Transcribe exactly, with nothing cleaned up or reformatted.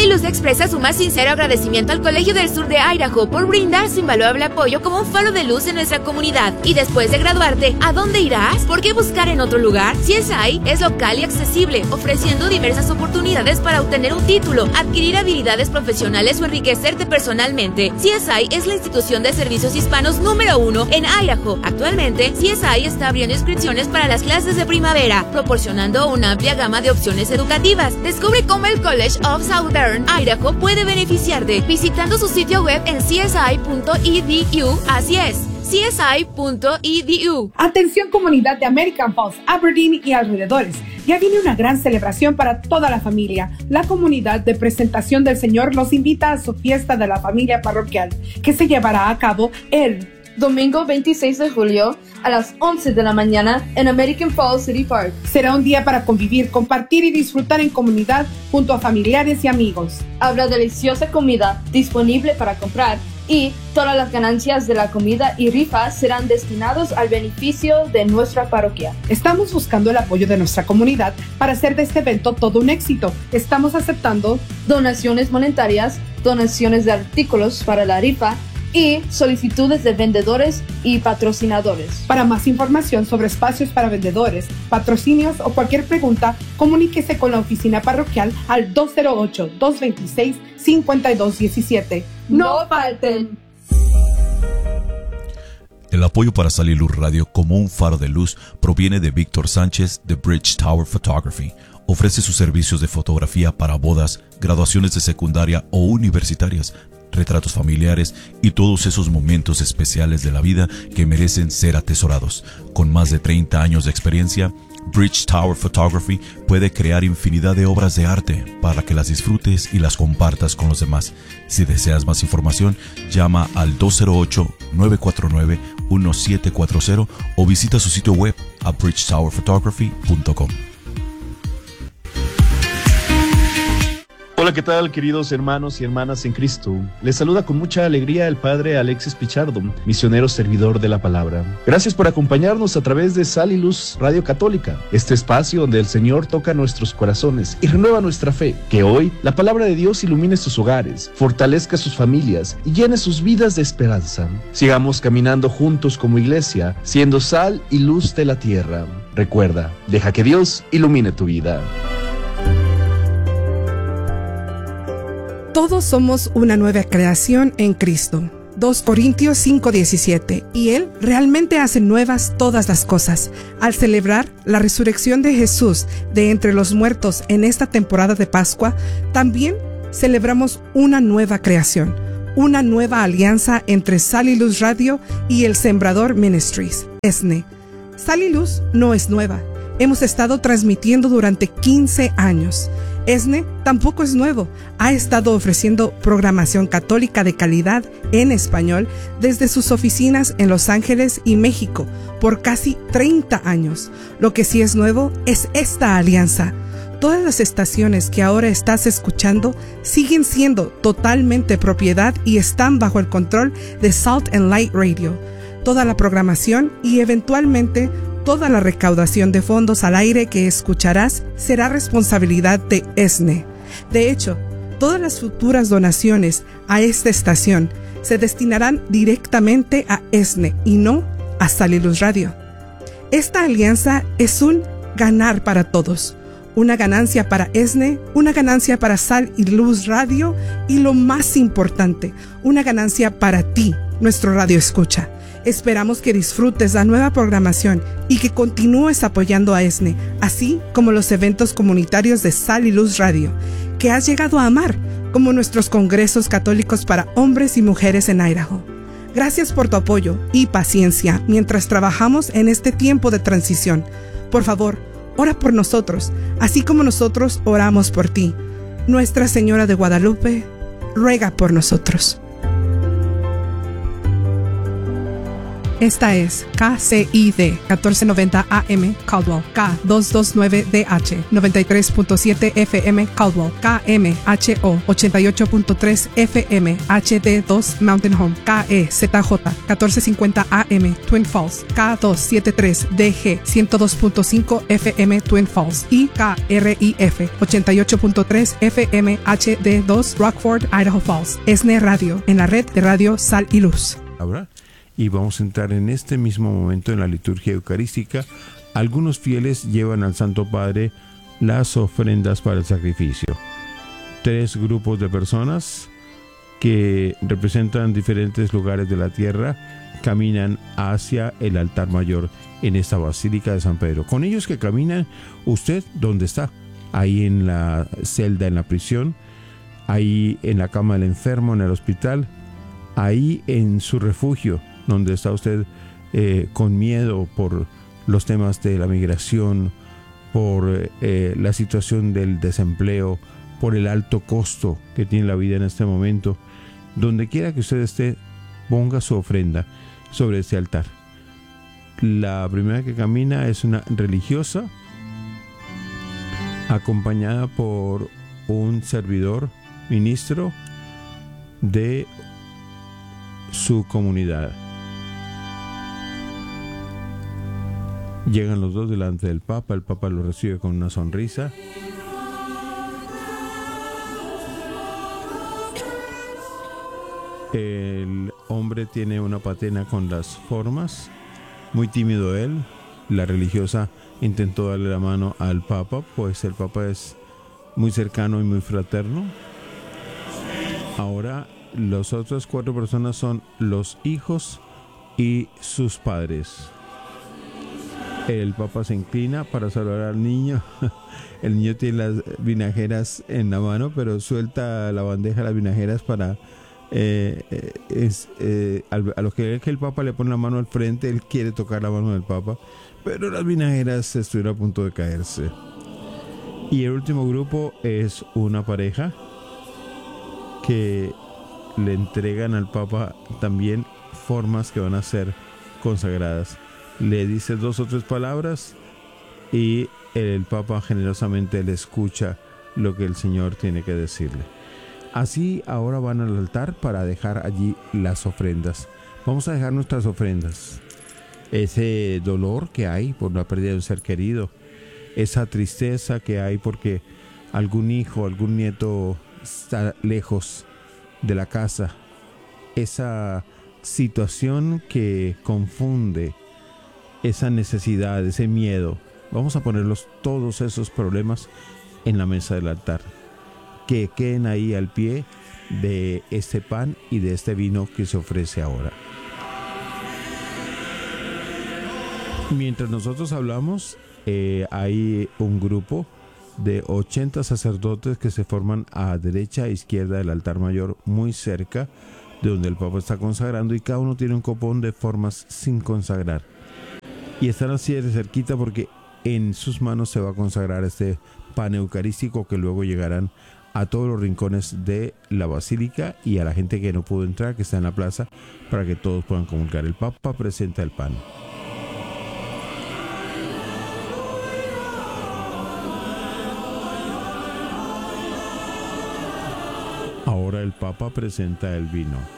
Sally Luz expresa su más sincero agradecimiento al Colegio del Sur de Idaho por brindar su invaluable apoyo como un faro de luz en nuestra comunidad. Y después de graduarte, ¿a dónde irás? ¿Por qué buscar en otro lugar? C S I es local y accesible, ofreciendo diversas oportunidades para obtener un título, adquirir habilidades profesionales o enriquecerte personalmente. C S I es la institución de servicios hispanos número uno en Idaho. Actualmente, C S I está abriendo inscripciones para las clases de primavera, proporcionando una amplia gama de opciones educativas. Descubre cómo el College of Southern Idaho puede beneficiarte visitando su sitio web en c s i punto e d u. Así es, c s i punto e d u. Atención comunidad de American Falls, Aberdeen y alrededores. Ya viene una gran celebración para toda la familia. La comunidad de Presentación del Señor los invita a su fiesta de la familia parroquial, que se llevará a cabo el domingo veintiséis de julio a las once de la mañana en American Falls City Park. Será un día para convivir, compartir y disfrutar en comunidad junto a familiares y amigos. Habrá deliciosa comida disponible para comprar y todas las ganancias de la comida y rifas serán destinados al beneficio de nuestra parroquia. Estamos buscando el apoyo de nuestra comunidad para hacer de este evento todo un éxito. Estamos aceptando donaciones monetarias, donaciones de artículos para la rifa y solicitudes de vendedores y patrocinadores. Para más información sobre espacios para vendedores, patrocinios o cualquier pregunta, comuníquese con la oficina parroquial al dos cero ocho, dos dos seis, cinco dos uno siete. ¡No falten! El apoyo para Sally Luz Radio como un faro de luz proviene de Víctor Sánchez de Bridge Tower Photography. Ofrece sus servicios de fotografía para bodas, graduaciones de secundaria o universitarias, retratos familiares y todos esos momentos especiales de la vida que merecen ser atesorados. Con más de treinta años de experiencia, Bridge Tower Photography puede crear infinidad de obras de arte para que las disfrutes y las compartas con los demás. Si deseas más información, llama al dos cero ocho, nueve cuatro nueve, uno siete cuatro cero o visita su sitio web a bridge tower photography punto com. Hola, ¿qué tal, queridos hermanos y hermanas en Cristo? Les saluda con mucha alegría el Padre Alexis Pichardo, misionero servidor de la palabra. Gracias por acompañarnos a través de Sally Luz Radio Católica, este espacio donde el Señor toca nuestros corazones y renueva nuestra fe. Que hoy la palabra de Dios ilumine sus hogares, fortalezca sus familias y llene sus vidas de esperanza. Sigamos caminando juntos como iglesia, siendo sal y luz de la tierra. Recuerda, deja que Dios ilumine tu vida. Todos somos una nueva creación en Cristo. dos Corintios cinco diecisiete. Y Él realmente hace nuevas todas las cosas. Al celebrar la resurrección de Jesús de entre los muertos en esta temporada de Pascua, también celebramos una nueva creación, una nueva alianza entre Sally Luz Radio y el Sembrador Ministries, E S N E. Sally Luz no es nueva. Hemos estado transmitiendo durante quince años. E S N E tampoco es nuevo. Ha estado ofreciendo programación católica de calidad en español desde sus oficinas en Los Ángeles y México por casi treinta años. Lo que sí es nuevo es esta alianza. Todas las estaciones que ahora estás escuchando siguen siendo totalmente propiedad y están bajo el control de Salt and Light Radio. Toda la programación y eventualmente toda la recaudación de fondos al aire que escucharás será responsabilidad de E S N E. De hecho, todas las futuras donaciones a esta estación se destinarán directamente a E S N E y no a Sally Luz Radio. Esta alianza es un ganar para todos. Una ganancia para E S N E, una ganancia para Sal y Luz Radio y lo más importante, una ganancia para ti, nuestro radio escucha. Esperamos que disfrutes la nueva programación y que continúes apoyando a E S N E, así como los eventos comunitarios de Sal y Luz Radio, que has llegado a amar, como nuestros congresos católicos para hombres y mujeres en Idaho. Gracias por tu apoyo y paciencia mientras trabajamos en este tiempo de transición. Por favor, ora por nosotros, así como nosotros oramos por ti. Nuestra Señora de Guadalupe, ruega por nosotros. Esta es K C I D catorce noventa A M Caldwell, K doscientos veintinueve D H noventa y tres punto siete F M Caldwell, K M H O ochenta y ocho punto tres F M H D dos Mountain Home, K E Z J catorce cincuenta A M Twin Falls, K doscientos setenta y tres D G ciento dos punto cinco F M Twin Falls y K R I F ochenta y ocho punto tres F M H D dos Rockford, Idaho Falls. E S N E Radio, en la red de Radio Sal y Luz. Ahora, y vamos a entrar en este mismo momento en la liturgia eucarística. Algunos fieles llevan al Santo Padre las ofrendas para el sacrificio. Tres grupos de personas que representan diferentes lugares de la tierra caminan hacia el altar mayor en esta Basílica de San Pedro. Con ellos que caminan, usted, ¿dónde está? Ahí en la celda, en la prisión, ahí en la cama del enfermo, en el hospital, ahí en su refugio, donde está usted eh, con miedo por los temas de la migración, por eh, la situación del desempleo, por el alto costo que tiene la vida en este momento. Donde quiera que usted esté, ponga su ofrenda sobre este altar. La primera que camina es una religiosa, acompañada por un servidor, ministro de su comunidad. Llegan los dos delante del Papa, el Papa lo recibe con una sonrisa. El hombre tiene una patena con las formas, muy tímido él. La religiosa intentó darle la mano al Papa, pues el Papa es muy cercano y muy fraterno. Ahora, las otras cuatro personas son los hijos y sus padres. El Papa se inclina para saludar al niño. El niño tiene las vinajeras en la mano, pero suelta la bandeja de las vinajeras para... Eh, eh, es, eh, a lo que, que el Papa le pone la mano al frente, él quiere tocar la mano del Papa, pero las vinajeras estuvieron a punto de caerse. Y el último grupo es una pareja que le entregan al Papa también formas que van a ser consagradas. Le dice dos o tres palabras y el Papa generosamente le escucha lo que el Señor tiene que decirle. Así ahora van al altar para dejar allí las ofrendas. Vamos a dejar nuestras ofrendas. Ese dolor que hay por la pérdida de un ser querido, esa tristeza que hay porque algún hijo, algún nieto está lejos de la casa, esa situación que confunde, esa necesidad, ese miedo. Vamos a ponerlos todos esos problemas en la mesa del altar, que queden ahí al pie de este pan y de este vino que se ofrece ahora. Mientras nosotros hablamos, eh, hay un grupo de ochenta sacerdotes que se forman a derecha e izquierda del altar mayor, muy cerca de donde el Papa está consagrando, y cada uno tiene un copón de formas sin consagrar. Y están así de cerquita porque en sus manos se va a consagrar este pan eucarístico que luego llegarán a todos los rincones de la basílica y a la gente que no pudo entrar, que está en la plaza, para que todos puedan comulgar. El Papa presenta el pan. Ahora el Papa presenta el vino.